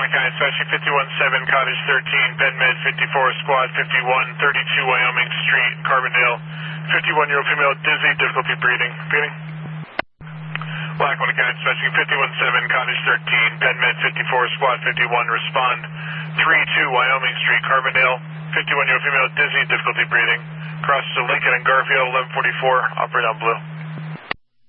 County Inspection 517, Cottage 13, PenMed 54, Squad 51, 32 Wyoming Street, Carbondale. 51-year-old female, dizzy, difficulty breathing. Breathing. Lackawanna County Inspection 517, Cottage 13, PenMed 54, Squad 51, respond. 32 Wyoming Street, Carbondale. 51-year-old female, dizzy, difficulty breathing. Crosses to Lincoln and Garfield, 1144, operate on blue.